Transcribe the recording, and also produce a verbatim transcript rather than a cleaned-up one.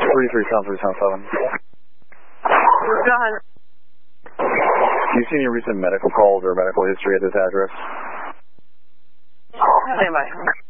three three seven three seven seven. Go ahead. Do you see any recent medical calls or medical history at this address? Stand by.